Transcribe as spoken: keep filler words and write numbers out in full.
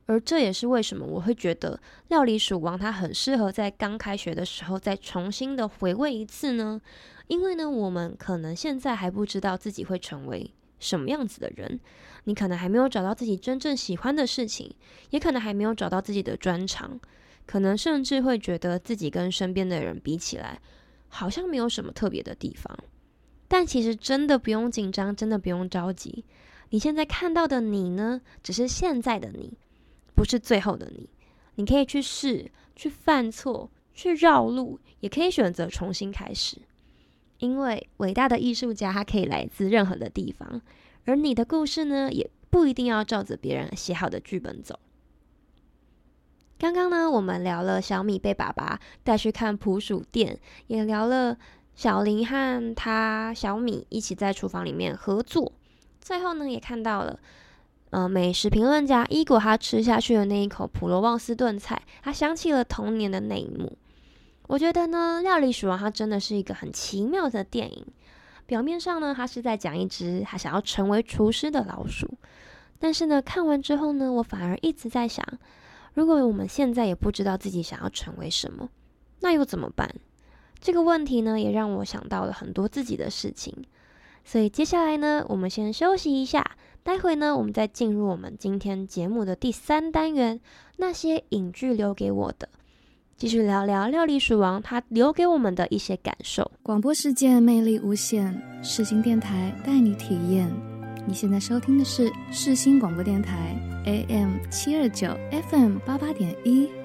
而这也是为什么我会觉得料理鼠王它很适合在刚开学的时候再重新的回味一次呢？因为呢，我们可能现在还不知道自己会成为什么样子的人，你可能还没有找到自己真正喜欢的事情，也可能还没有找到自己的专长，可能甚至会觉得自己跟身边的人比起来好像没有什么特别的地方。但其实真的不用紧张，真的不用着急，你现在看到的你呢，只是现在的你，不是最后的你。你可以去试，去犯错，去绕路，也可以选择重新开始。因为伟大的艺术家他可以来自任何的地方，而你的故事呢，也不一定要照着别人写好的剧本走。刚刚呢，我们聊了小米被爸爸带去看捕鼠店，也聊了小林和他小米一起在厨房里面合作。最后呢，也看到了呃，美食评论家伊果他吃下去的那一口普罗旺斯炖菜，他想起了童年的那一幕。我觉得呢，料理鼠王它真的是一个很奇妙的电影。表面上呢，它是在讲一只他想要成为厨师的老鼠，但是呢，看完之后呢，我反而一直在想，如果我们现在也不知道自己想要成为什么，那又怎么办？这个问题呢，也让我想到了很多自己的事情。所以接下来呢，我们先休息一下，待会呢，我们再进入我们今天节目的第三单元，那些影剧留给我的。继续聊聊料理鼠王他留给我们的一些感受。 广播世界魅力无限，世新电台带你体验。你现在收听的是世新广播电台 A M 七二九 F M 八八点一，